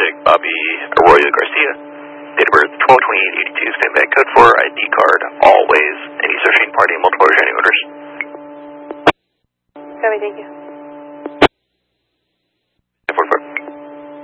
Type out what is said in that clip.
subject Bobby Arroyo Garcia. Date of birth 12/28/82. Standby code 4. ID card always. Any searching party multiple originating orders. Copy, thank you.